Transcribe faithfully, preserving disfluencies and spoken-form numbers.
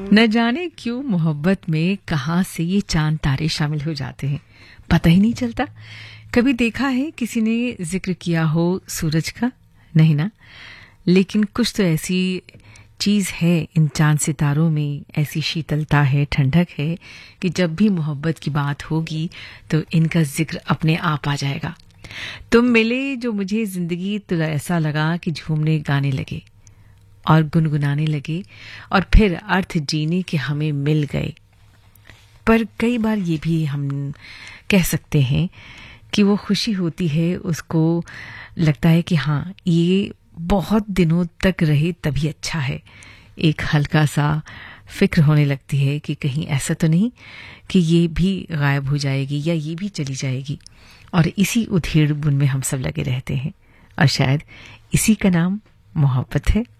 न जाने क्यों मोहब्बत में कहाँ से ये चांद तारे शामिल हो जाते हैं, पता ही नहीं चलता। कभी देखा है किसी ने जिक्र किया हो सूरज का? नहीं ना। लेकिन कुछ तो ऐसी चीज है इन चांद सितारों में, ऐसी शीतलता है, ठंडक है कि जब भी मोहब्बत की बात होगी तो इनका जिक्र अपने आप आ जाएगा। तुम मिले जो मुझे जिंदगी तो ऐसा लगा कि झूमने गाने लगे और गुनगुनाने लगे और फिर अर्थ जीने के हमें मिल गए। पर कई बार ये भी हम कह सकते हैं कि वो खुशी होती है, उसको लगता है कि हाँ ये बहुत दिनों तक रहे तभी अच्छा है। एक हल्का सा फिक्र होने लगती है कि कहीं ऐसा तो नहीं कि ये भी गायब हो जाएगी या ये भी चली जाएगी। और इसी उधेड़ बुन में हम सब लगे रहते हैं और शायद इसी का नाम मोहब्बत है।